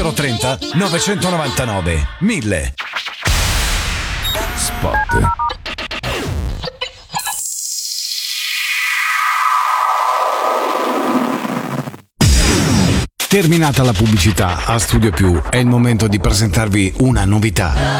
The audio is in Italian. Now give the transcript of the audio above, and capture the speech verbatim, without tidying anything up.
zero trenta novecentonovantanove mille. Spot. Terminata la pubblicità, a Studio Più è il momento di presentarvi una novità.